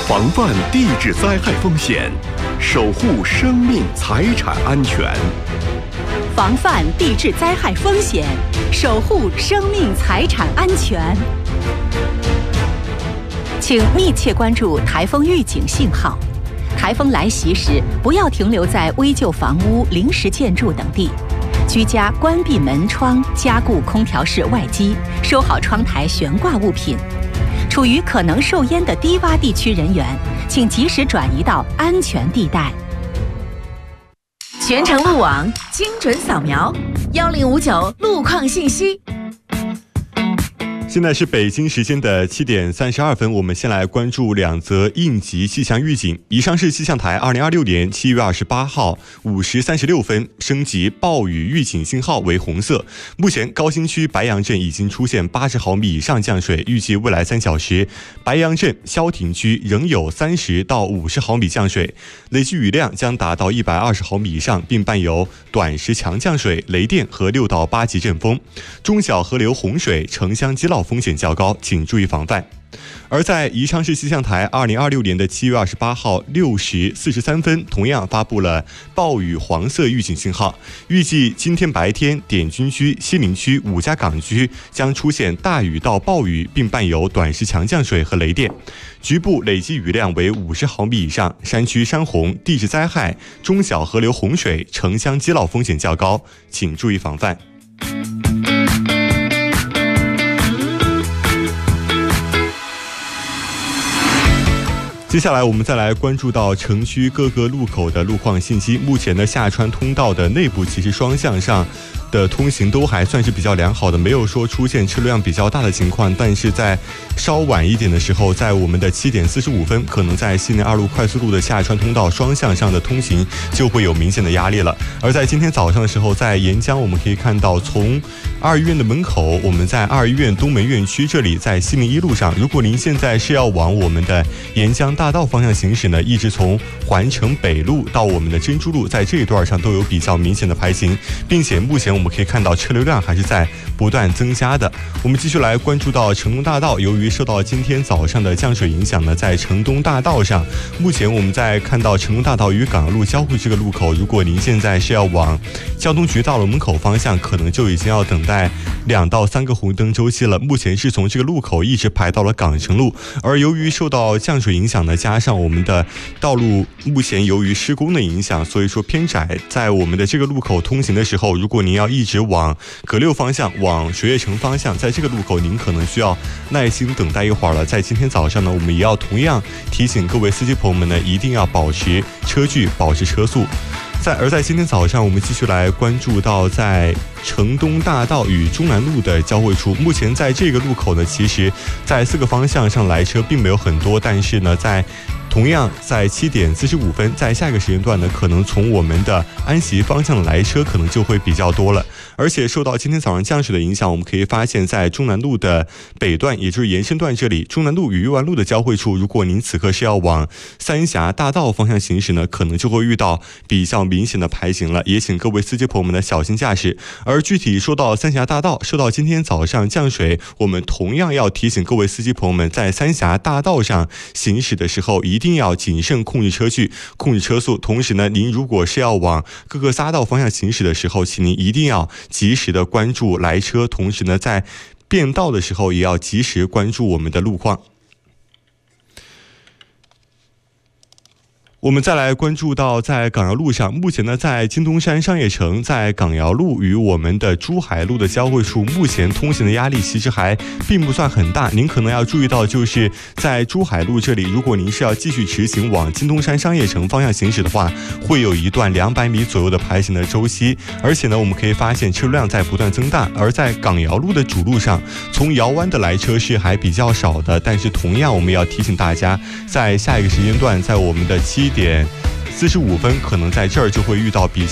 防范地质灾害风险，守护生命财产安全。 防范地质灾害风险，守护生命财产安全。请密切关注台风预警信号。台风来袭时，不要停留在危旧房屋、临时建筑等地，居家关闭门窗，加固空调室外机，收好窗台悬挂物品。处于可能受淹的低洼地区人员，请及时转移到安全地带。 全程路网，精准扫描，1059路况信息。 现在是北京时间的7点32分，我们先来关注2则应急气象预警。以上是气象台2026年7月28号5时36分升级暴雨预警信号为红色。目前高新区白杨镇已经出现80毫米以上降水，预计未来3小时白杨镇、萧亭区仍有30到50毫米降水，累计雨量将达到120毫米以上，并伴有短时强降水、雷电和6到8级阵风。中小河流洪水、城乡积涝风险较高，请注意防范。而在宜昌市气象台2026年的7月28号6时43分，同样发布了暴雨黄色预警信号。预计今天白天，滇军区、西陵区、五家港区将出现大雨到暴雨，并伴有短时强降水和雷电，局部累计雨量为50毫米以上。山区山洪、地质灾害、中小河流洪水、城乡积涝风险较高，请注意防范。接下来我们再来关注到城区各个路口的路况信息。目前的下川通道的内部其实双向上的通行都还算是比较良好的，没有说出现车流量比较大的情况。但是在稍晚一点的时候，在我们的7点45分，可能在西宁2路快速路的下川通道双向上的通行就会有明显的压力了。而在今天早上的时候，在沿江我们可以看到，从2医院的门口，我们在2医院东门院区这里，在西宁1路上，如果您现在是要往我们的沿江大道方向行驶呢，一直从环城北路到我们的珍珠路，在这一段上都有比较明显的排行，并且目前我们可以看到车流量还是在不断增加的。我们继续来关注到城东大道，由于受到今天早上的降水影响呢，在城东大道上，目前我们在看到城东大道与港路交汇这个路口，如果您现在是要往交通局大楼门口方向，可能就已经要等待2到3个红灯周期了。目前是从这个路口一直排到了港城路，而由于受到降水影响呢，加上我们的道路目前由于施工的影响，所以说偏窄，在我们的这个路口通行的时候，如果您要一直往葛六方向、往水悦城方向，在这个路口您可能需要耐心等待一会儿了。在今天早上呢，我们也要同样提醒各位司机朋友们呢，一定要保持车距，保持车速。而在今天早上，我们继续来关注到在城东大道与中南路的交汇处，目前在这个路口呢，其实在4个方向上来车并没有很多，但是呢，同样在7点45分，在下一个时间段呢，可能从我们的安溪方向的来车可能就会比较多了。而且受到今天早上降水的影响，我们可以发现在中南路的北段，也就是延伸段这里，中南路与玉湾路的交汇处，如果您此刻是要往三峡大道方向行驶呢，可能就会遇到比较明显的排行了，也请各位司机朋友们呢小心驾驶。而具体说到三峡大道，受到今天早上降水，我们同样要提醒各位司机朋友们，在三峡大道上行驶的时候，一定要谨慎控制车距，控制车速。同时呢，您如果是要往各个匝道方向行驶的时候，请您一定要及时的关注来车，同时呢，在变道的时候也要及时关注我们的路况。我们再来关注到在港瑶路上，目前呢，在金东山商业城，在港瑶路与我们的珠海路的交汇处，目前通行的压力其实还并不算很大。您可能要注意到，就是在珠海路这里，如果您是要继续直行往金东山商业城方向行驶的话，会有一段200米左右的排行的周期。而且呢，我们可以发现车流量在不断增大。而在港瑶路的主路上，从瑶湾的来车是还比较少的，但是同样我们要提醒大家，在下一个时间段，在我们的7点45分，可能在这儿就会遇到比较